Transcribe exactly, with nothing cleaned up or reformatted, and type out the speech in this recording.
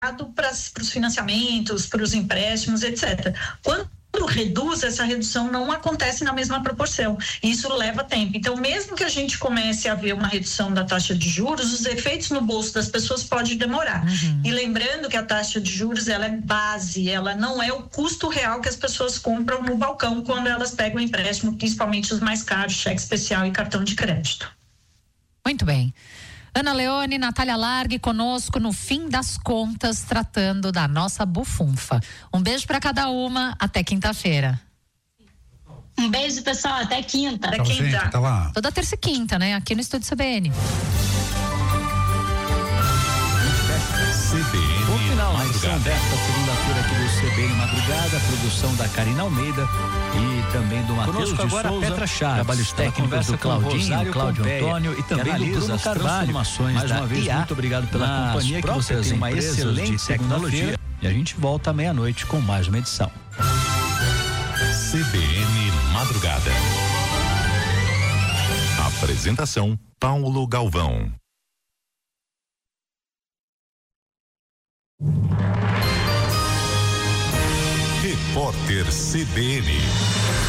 para os financiamentos, para os empréstimos, etcétera. Quando reduz, essa redução não acontece na mesma proporção. Isso leva tempo. Então, mesmo que a gente comece a ver uma redução da taxa de juros, os efeitos no bolso das pessoas podem demorar. Uhum. E lembrando que a taxa de juros, ela é base, ela não é o custo real que as pessoas compram no balcão quando elas pegam o empréstimo, principalmente os mais caros, cheque especial e cartão de crédito. Muito bem. Ana Leone, Natália Largue conosco no Fim das Contas, tratando da nossa bufunfa. Um beijo para cada uma, até quinta-feira. Um beijo, pessoal, até quinta. Até Tchau, quinta. gente, até lá. Toda terça e quinta, né? Aqui no Estúdio C B N. C B N. Bom final, a edição desta segunda-feira aqui do C B N Madrugada, produção da Karina Almeida e também do Matheus de agora Souza, Petra Chaves, trabalhos técnicos do Claudinho, Cláudio Antônio e também do Bruno Carvalho. Mais uma vez, muito obrigado pela companhia, que você tem uma excelente tecnologia. E a gente volta à meia-noite com mais uma edição. C B N Madrugada. Apresentação: Paulo Galvão. Repórter C B N.